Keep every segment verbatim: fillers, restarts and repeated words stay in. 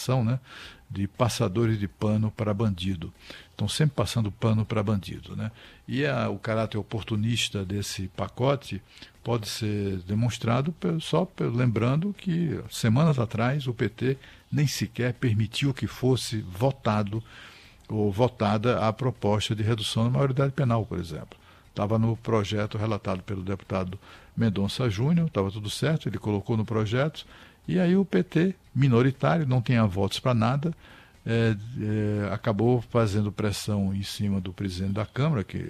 reputação, né, de passadores de pano para bandido. Estão sempre passando pano para bandido, né? E a, o caráter oportunista desse pacote pode ser demonstrado só lembrando que semanas atrás o P T nem sequer permitiu que fosse votado ou votada a proposta de redução da maioridade penal, por exemplo. Estava no projeto relatado pelo deputado Mendonça Júnior, estava tudo certo, ele colocou no projeto, e aí o P T, minoritário, não tinha votos para nada, é, é, acabou fazendo pressão em cima do presidente da Câmara, que,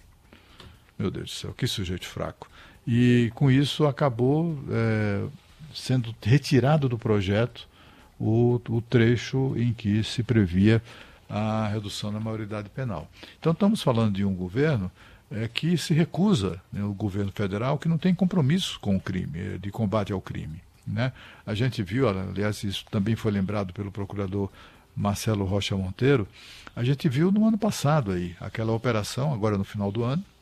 meu Deus do céu, que sujeito fraco, e com isso acabou é, sendo retirado do projeto o, o trecho em que se previa a redução da maioridade penal. Então estamos falando de um governo é, que se recusa, né, o governo federal, que não tem compromisso com o crime, de combate ao crime, né? A gente viu, aliás, isso também foi lembrado pelo procurador Marcelo Rocha Monteiro, a gente viu no ano passado aí, aquela operação, agora no final do ano,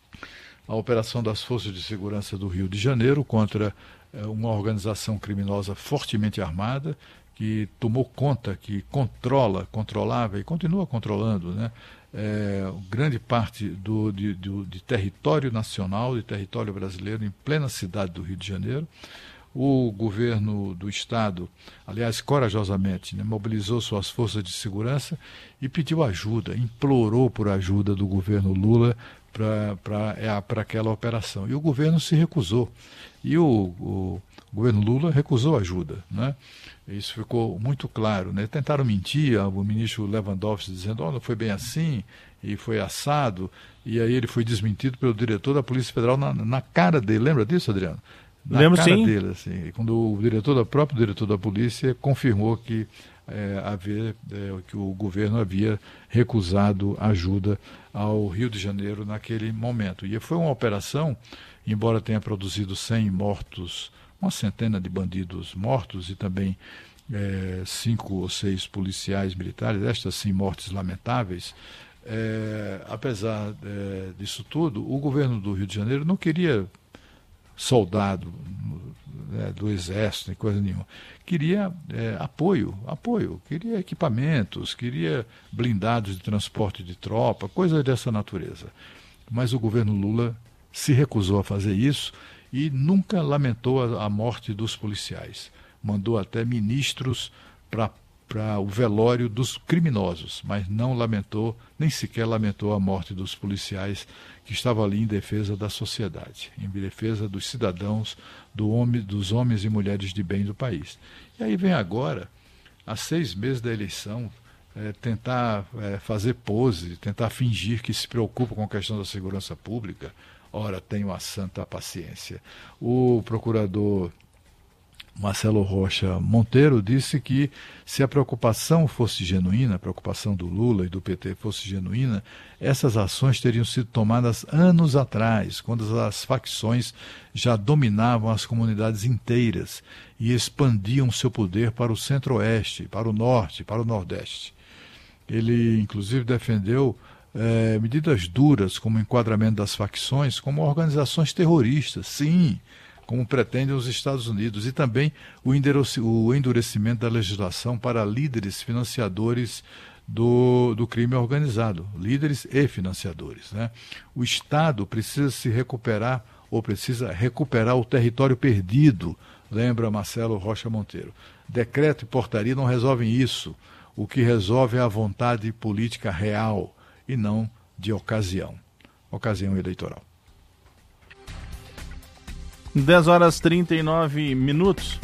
a operação das Forças de Segurança do Rio de Janeiro contra é, uma organização criminosa fortemente armada, que tomou conta, que controla, controlava e continua controlando, né, é, grande parte do, de, de, de território nacional, de território brasileiro, em plena cidade do Rio de Janeiro. O governo do Estado, aliás, corajosamente, né, mobilizou suas forças de segurança e pediu ajuda, implorou por ajuda do governo Lula para é, aquela operação. E o governo se recusou. E o, o, o governo Lula recusou ajuda, né? Isso ficou muito claro, né? Tentaram mentir, o ministro Lewandowski dizendo, oh, não foi bem assim, e foi assado, e aí ele foi desmentido pelo diretor da Polícia Federal na, na cara dele. Lembra disso, Adriano? Na Lembro, cara sim. dele, assim, quando o diretor, o próprio diretor da polícia confirmou que, é, havia, é, que o governo havia recusado ajuda ao Rio de Janeiro naquele momento. E foi uma operação, embora tenha produzido cem mortos, uma centena de bandidos mortos e também é, cinco ou seis policiais militares, estas sim mortes lamentáveis, é, apesar é, disso tudo, o governo do Rio de Janeiro não queria soldado, né, do exército, nem coisa nenhuma. Queria é, apoio, apoio, queria equipamentos, queria blindados de transporte de tropa, coisas dessa natureza. Mas o governo Lula se recusou a fazer isso e nunca lamentou a, a morte dos policiais. Mandou até ministros para para o velório dos criminosos, mas não lamentou, nem sequer lamentou a morte dos policiais que estavam ali em defesa da sociedade, em defesa dos cidadãos, do homem, dos homens e mulheres de bem do país. E aí vem agora, há seis meses da eleição, é, tentar é, fazer pose, tentar fingir que se preocupa com a questão da segurança pública. Ora, tenho a santa paciência. O procurador Marcelo Rocha Monteiro disse que se a preocupação fosse genuína, a preocupação do Lula e do P T fosse genuína, essas ações teriam sido tomadas anos atrás, quando as facções já dominavam as comunidades inteiras e expandiam seu poder para o centro-oeste, para o norte, para o nordeste. Ele, inclusive, defendeu eh, medidas duras, como o enquadramento das facções, como organizações terroristas, sim, como pretendem os Estados Unidos, e também o endurecimento da legislação para líderes financiadores do, do crime organizado, líderes e financiadores, né? O Estado precisa se recuperar, ou precisa recuperar o território perdido, lembra Marcelo Rocha Monteiro. Decreto e portaria não resolvem isso. O que resolve é a vontade política real e não de ocasião, ocasião eleitoral. dez horas e trinta e nove minutos.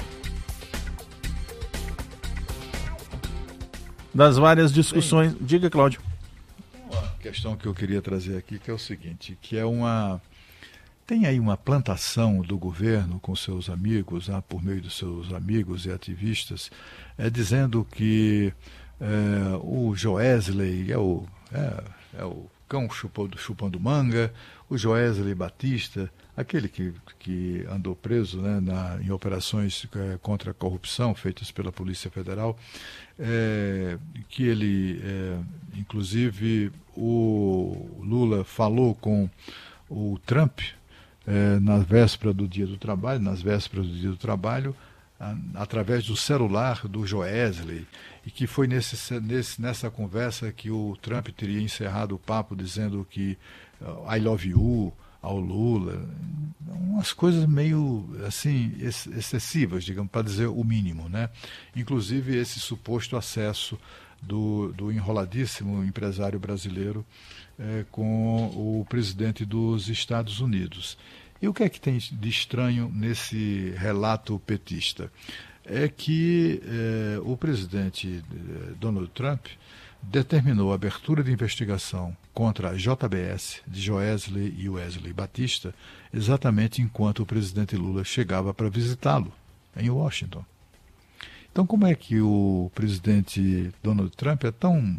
Das várias discussões. Tem, Diga, Cláudio. Uma questão que eu queria trazer aqui, que é o seguinte, que é uma... Tem aí uma plantação do governo com seus amigos, ah, por meio dos seus amigos e ativistas, é, dizendo que é, o Joesley é o, é, é o cão chupando, chupando manga, o Joesley Batista, aquele que, que andou preso, né, na, em operações é, contra a corrupção feitas pela Polícia Federal, é, que ele, é, inclusive, o Lula falou com o Trump é, na véspera do Dia do Trabalho, nas vésperas do Dia do Trabalho, a, através do celular do Joesley, e que foi nesse, nesse, nessa conversa que o Trump teria encerrado o papo dizendo que uh, I love you ao Lula, umas coisas meio assim ex excessivas, digamos, para dizer o mínimo, né? Inclusive esse suposto acesso do, do enroladíssimo empresário brasileiro é, com o presidente dos Estados Unidos. E o que é que tem de estranho nesse relato petista? É que é, o presidente Donald Trump determinou a abertura de investigação contra a J B S de Joesley e Wesley Batista exatamente enquanto o presidente Lula chegava para visitá-lo em Washington. Então, como é que o presidente Donald Trump é tão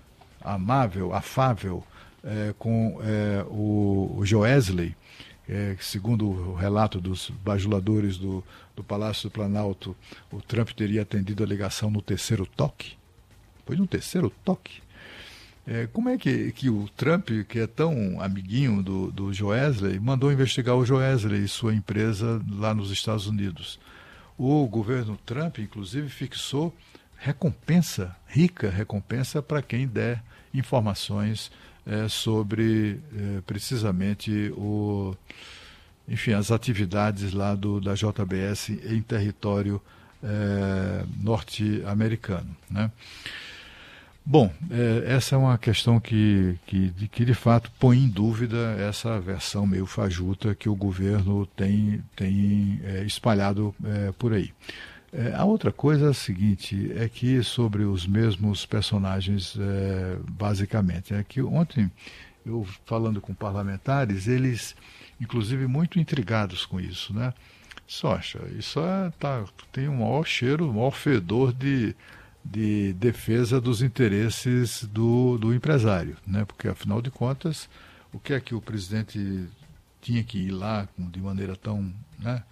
amável, afável é, com é, o, o Joesley, é, segundo o relato dos bajuladores do, do Palácio do Planalto, o Trump teria atendido a ligação no terceiro toque? Foi no terceiro toque. É, como é que, que o Trump, que é tão amiguinho do, do Joesley, mandou investigar o Joesley e sua empresa lá nos Estados Unidos? O governo Trump, inclusive, fixou recompensa, rica recompensa, para quem der informações é, sobre é, precisamente o, enfim, as atividades lá do, da J B S em território é, norte-americano, né? Bom, é, essa é uma questão que, que, que, de fato, põe em dúvida essa versão meio fajuta que o governo tem, tem é, espalhado é, por aí. É, a outra coisa é a seguinte, é que sobre os mesmos personagens, é, basicamente, é que ontem, eu falando com parlamentares, eles, inclusive, muito intrigados com isso, né? Socha, isso é, tá, tem um maior cheiro, um maior fedor de... de defesa dos interesses do, do empresário, né? Porque, afinal de contas, o que é que o presidente tinha que ir lá de maneira tão, né,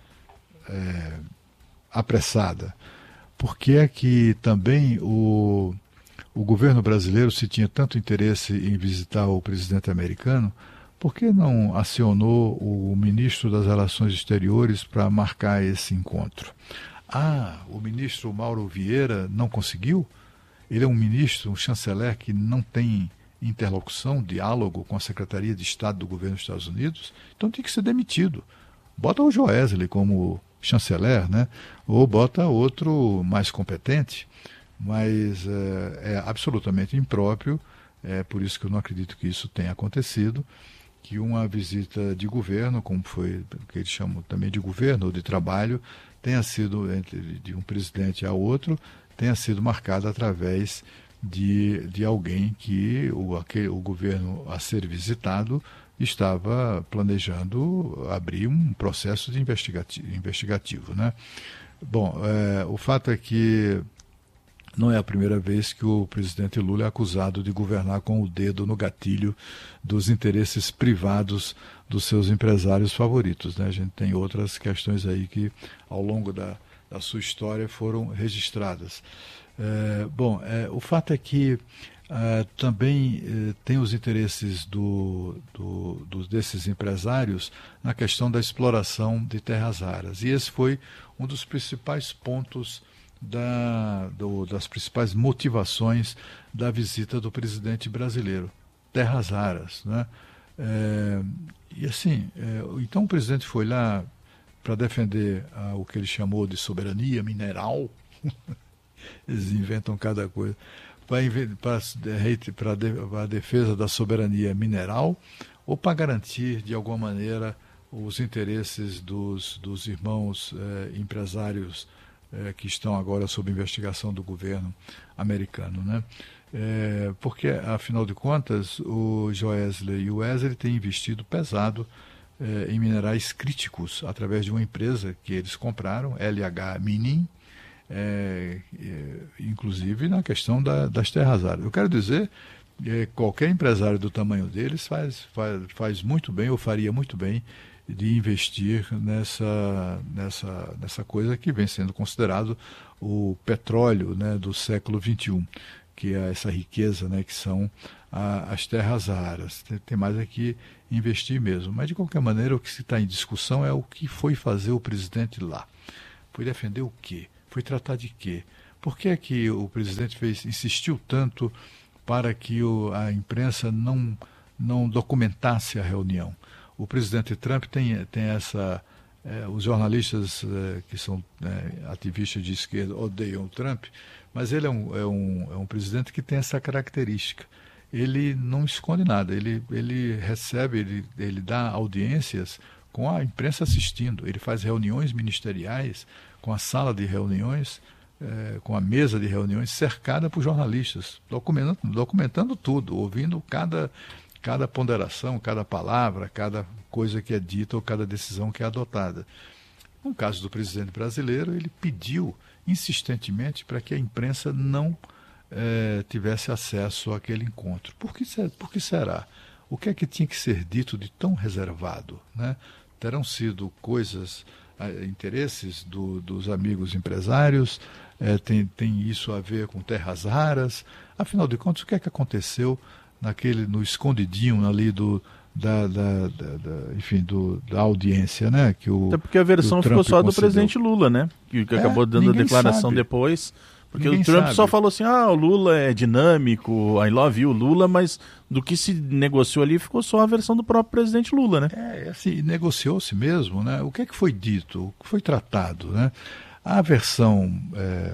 é, apressada? Por que é que também o, o governo brasileiro, se tinha tanto interesse em visitar o presidente americano, por que não acionou o ministro das Relações Exteriores para marcar esse encontro? Ah, o ministro Mauro Vieira não conseguiu? Ele é um ministro, um chanceler que não tem interlocução, diálogo com a Secretaria de Estado do governo dos Estados Unidos, então tem que ser demitido. Bota o Joesley como chanceler, né? Ou bota outro mais competente, mas é, é absolutamente impróprio, é por isso que eu não acredito que isso tenha acontecido, que uma visita de governo, como foi o que eles chamam também de governo ou de trabalho, tenha sido, entre, de um presidente a outro, tenha sido marcada através de, de alguém que o, aquele, o governo a ser visitado estava planejando abrir um processo de investigativo, investigativo, né? Bom, é, o fato é que não é a primeira vez que o presidente Lula é acusado de governar com o dedo no gatilho dos interesses privados dos seus empresários favoritos, né? A gente tem outras questões aí que, ao longo da, da sua história, foram registradas. É, bom, é, o fato é que é, também é, tem os interesses do, do, do, desses empresários na questão da exploração de terras raras. E esse foi um dos principais pontos Da, do, das principais motivações da visita do presidente brasileiro, terras raras, né? É, e assim, é, então o presidente foi lá para defender ah, o que ele chamou de soberania mineral. Eles inventam cada coisa, para a defesa da soberania mineral, ou para garantir de alguma maneira os interesses dos, dos irmãos eh, empresários É, que estão agora sob investigação do governo americano, né? É, porque, afinal de contas, o Joesley e o Wesley têm investido pesado é, em minerais críticos através de uma empresa que eles compraram, L H Mining, é, é, inclusive na questão da, das terras raras. Eu quero dizer que qualquer empresário do tamanho deles faz, faz, faz muito bem, ou faria muito bem, de investir nessa, nessa, nessa coisa que vem sendo considerado o petróleo, né, do século vinte e um, que é essa riqueza, né, que são a, as terras raras. Tem, tem mais aqui investir mesmo. Mas, de qualquer maneira, o que se está em discussão é o que foi fazer o presidente lá. O Foi defender o quê? Foi tratar de quê? Por que é que o presidente fez, insistiu tanto para que o, a imprensa não, não documentasse a reunião? O presidente Trump tem, tem essa... É, os jornalistas é, que são é, ativistas de esquerda odeiam o Trump, mas ele é um, é, um, é um presidente que tem essa característica. Ele não esconde nada, ele, ele recebe, ele, ele dá audiências com a imprensa assistindo, ele faz reuniões ministeriais com a sala de reuniões, é, com a mesa de reuniões cercada por jornalistas, documentando, documentando tudo, ouvindo cada, cada ponderação, cada palavra, cada coisa que é dita ou cada decisão que é adotada. No caso do presidente brasileiro, ele pediu insistentemente para que a imprensa não eh, tivesse acesso àquele encontro. Por que, por que será? O que é que tinha que ser dito de tão reservado, né? Terão sido coisas, eh, interesses do, dos amigos empresários, eh, tem, tem isso a ver com terras raras. Afinal de contas, o que é que aconteceu naquele, no escondidinho ali do... Da, da, da, da, enfim, do, da audiência, né? Que o, Até porque a versão ficou só do presidente Lula, né? Que, que é, acabou dando a declaração sabe. depois. Porque ninguém o Trump sabe. Só falou assim, ah, o Lula é dinâmico, I love you, Lula, mas do que se negociou ali ficou só a versão do próprio presidente Lula, né? É, assim, negociou-se mesmo, né? O que é que foi dito, o que foi tratado, né? A versão é,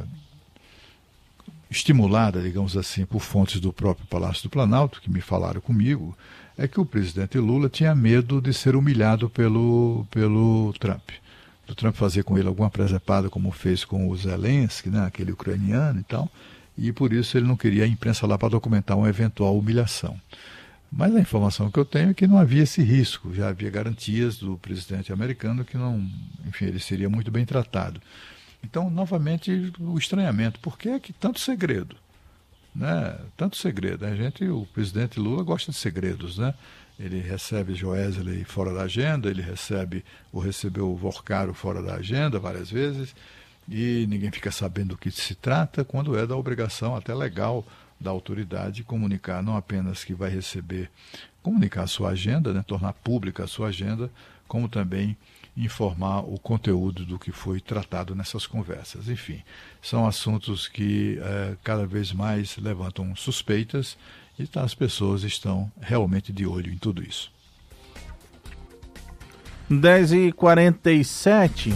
estimulada, digamos assim, por fontes do próprio Palácio do Planalto, que me falaram comigo, é que o presidente Lula tinha medo de ser humilhado pelo, pelo Trump. Do Trump fazer com ele alguma presepada, como fez com o Zelensky, né, aquele ucraniano e tal, e por isso ele não queria a imprensa lá para documentar uma eventual humilhação. Mas a informação que eu tenho é que não havia esse risco, já havia garantias do presidente americano que não, enfim, ele seria muito bem tratado. Então, novamente, o estranhamento. Por que é que tanto segredo? Né? Tanto segredo. A gente, o presidente Lula gosta de segredos, né? Ele recebe Joesley fora da agenda, ele recebe ou recebeu o Vorcaro fora da agenda várias vezes, e ninguém fica sabendo do que se trata, quando é da obrigação até legal da autoridade comunicar, não apenas que vai receber, comunicar a sua agenda, né? Tornar pública a sua agenda, como também informar o conteúdo do que foi tratado nessas conversas. Enfim, são assuntos que eh, cada vez mais levantam suspeitas e tá, as pessoas estão realmente de olho em tudo isso. dez e quarenta e sete.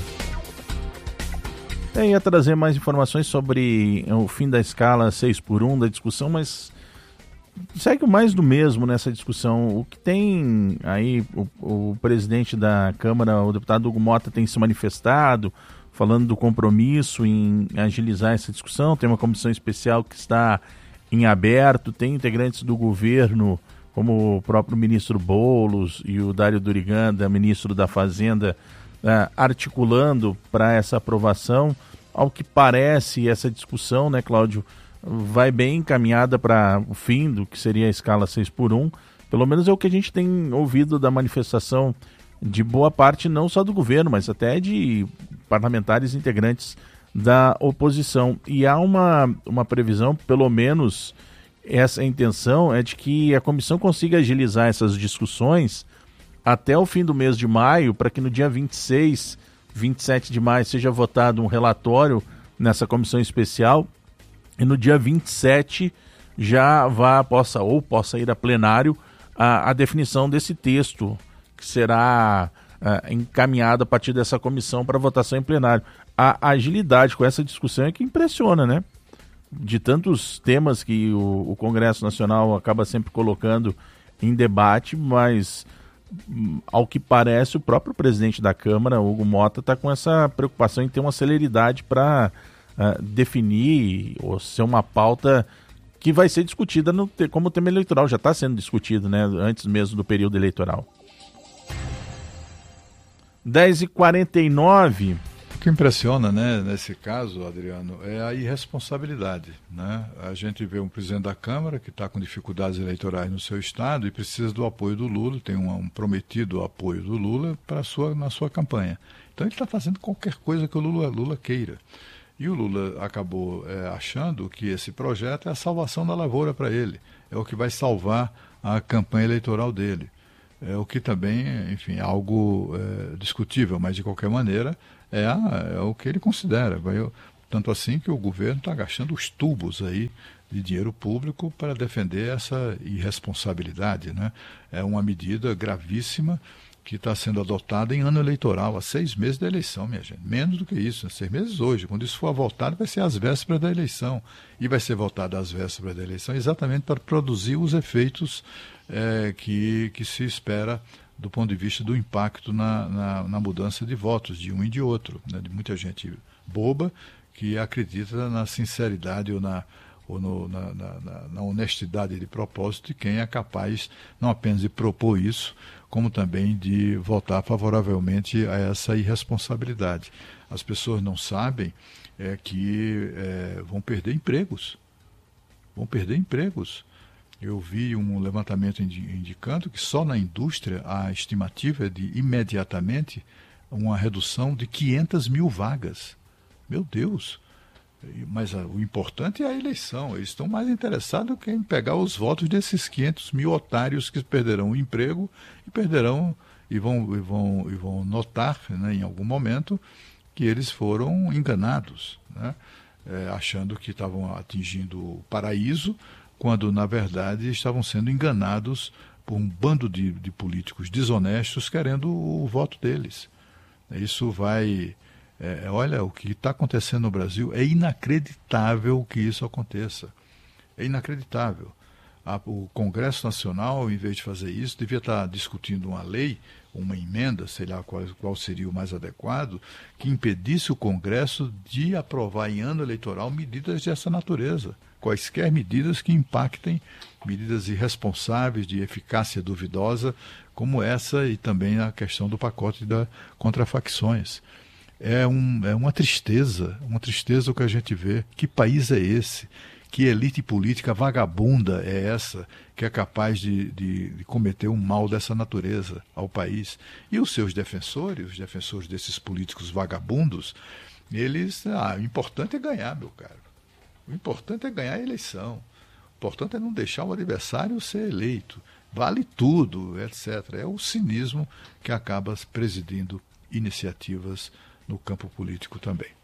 Eu ia trazer mais informações sobre o fim da escala seis por um da discussão, mas segue mais do mesmo nessa discussão. O que tem aí, o, o presidente da Câmara, o deputado Hugo Mota, tem se manifestado, falando do compromisso em agilizar essa discussão. Tem uma comissão especial que está em aberto, tem integrantes do governo, como o próprio ministro Boulos e o Dário Duriganda, ministro da Fazenda, uh, articulando para essa aprovação. Ao que parece, essa discussão, né, Cláudio, vai bem encaminhada para o fim do que seria a escala seis por um. Pelo menos é o que a gente tem ouvido da manifestação de boa parte, não só do governo, mas até de parlamentares integrantes da oposição. E há uma, uma previsão, pelo menos essa intenção, é de que a comissão consiga agilizar essas discussões até o fim do mês de maio, para que no dia vinte e seis, vinte e sete de maio seja votado um relatório nessa comissão especial, e no dia vinte e sete já vá, possa, ou possa ir a plenário a, a definição desse texto, que será a, encaminhado a partir dessa comissão para votação em plenário. A agilidade com essa discussão é que impressiona, né? De tantos temas que o, o Congresso Nacional acaba sempre colocando em debate, mas ao que parece o próprio presidente da Câmara, Hugo Mota, está com essa preocupação em ter uma celeridade para uh, definir ou ser uma pauta que vai ser discutida no, como tema eleitoral, já está sendo discutido, né, antes mesmo do período eleitoral. dez e quarenta e nove. O que impressiona, né, nesse caso, Adriano, é a irresponsabilidade, né? A gente vê um presidente da Câmara que está com dificuldades eleitorais no seu estado e precisa do apoio do Lula, tem um, um prometido apoio do Lula para sua, na sua campanha. Então ele está fazendo qualquer coisa que o Lula, Lula queira. E o Lula acabou é, achando que esse projeto é a salvação da lavoura para ele, é o que vai salvar a campanha eleitoral dele. É o que também, enfim, é algo é, discutível, mas de qualquer maneira É, a, é o que ele considera. Vai, tanto assim que o governo está gastando os tubos aí de dinheiro público para defender essa irresponsabilidade, né? É uma medida gravíssima que está sendo adotada em ano eleitoral, há seis meses da eleição, minha gente. Menos do que isso, né? Seis meses hoje. Quando isso for votado, vai ser às vésperas da eleição. E vai ser votado às vésperas da eleição exatamente para produzir os efeitos é, que, que se espera do ponto de vista do impacto na, na, na mudança de votos de um e de outro, né? De muita gente boba que acredita na sinceridade ou na ou no, na, na, na honestidade de propósito de quem é capaz não apenas de propor isso, como também de votar favoravelmente a essa irresponsabilidade. As pessoas não sabem é, que é, vão perder empregos. Vão perder empregos. Eu vi um levantamento indicando que só na indústria a estimativa é de imediatamente uma redução de quinhentas mil vagas. Meu Deus! Mas a, o importante é a eleição. Eles estão mais interessados em pegar os votos desses quinhentos mil otários que perderão o emprego e perderão e vão, e vão, e vão notar, né, em algum momento que eles foram enganados, né, é, achando que estavam atingindo o paraíso, quando na verdade estavam sendo enganados por um bando de, de políticos desonestos querendo o voto deles. Isso vai... É, olha, o que está acontecendo no Brasil é inacreditável que isso aconteça. É inacreditável. A, o Congresso Nacional, em vez de fazer isso, devia estar discutindo uma lei, uma emenda, sei lá qual, qual seria o mais adequado, que impedisse o Congresso de aprovar em ano eleitoral medidas dessa natureza. Quaisquer medidas que impactem, medidas irresponsáveis, de eficácia duvidosa, como essa e também a questão do pacote da, contra facções. É, um, é uma tristeza, uma tristeza o que a gente vê. Que país é esse? Que elite política vagabunda é essa que é capaz de, de, de cometer um mal dessa natureza ao país? E os seus defensores, os defensores desses políticos vagabundos, eles... Ah, o importante é ganhar, meu caro. O importante é ganhar a eleição. O importante é não deixar o adversário ser eleito. Vale tudo, etcétera. É o cinismo que acaba presidindo iniciativas no campo político também.